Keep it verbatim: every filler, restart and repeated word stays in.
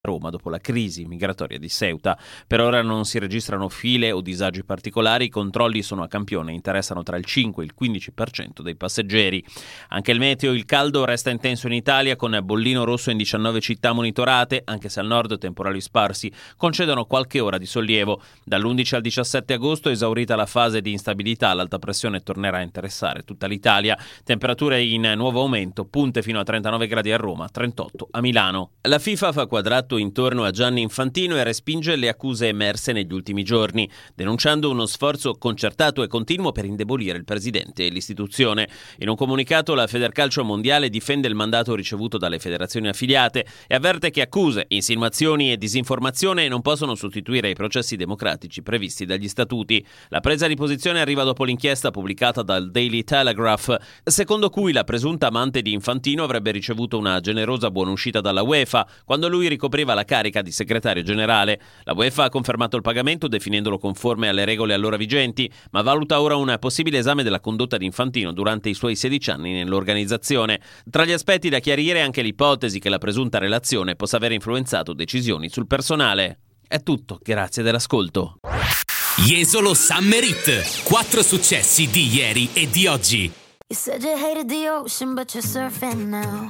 Roma dopo la crisi migratoria di Ceuta. Per ora non si registrano file o disagi particolari, i controlli sono a campione, interessano tra il cinque e il quindici per cento dei passeggeri. Anche il meteo, il caldo resta intenso in Italia con bollino rosso in diciannove città monitorate, anche se al nord temporali sparsi concedono qualche ora di sollievo. Dall'undici al diciassette agosto, esaurita la fase di instabilità, l'alta pressione tornerà a interessare tutta l'Italia. Temperature in nuovo aumento, punte fino a trentanove gradi a Roma, trentotto a Milano. La FIFA fa quadrato intorno a Gianni Infantino e respinge le accuse emerse negli ultimi giorni, denunciando uno sforzo concertato e continuo per indebolire il presidente e l'istituzione. In un comunicato la Federcalcio Mondiale difende il mandato ricevuto dalle federazioni affiliate e avverte che accuse, insinuazioni e disinformazione non possono sostituire i processi democratici previsti dagli statuti. La presa di posizione arriva dopo l'inchiesta pubblicata dal Daily Telegraph, secondo cui la presunta amante di Infantino avrebbe ricevuto una generosa buonuscita dalla UEFA quando lui ricopriva la carica di segretario generale. La UEFA ha confermato il pagamento definendolo conforme alle regole allora vigenti, ma valuta ora un possibile esame della condotta di Infantino durante i suoi sedici anni nell'organizzazione. Tra gli aspetti da chiarire anche l'ipotesi che la presunta relazione possa aver influenzato decisioni sul personale. È tutto, grazie dell'ascolto. Jesolo Summer Hit. Quattro successi di ieri e di oggi. You said you hated the ocean, but you're surfing now.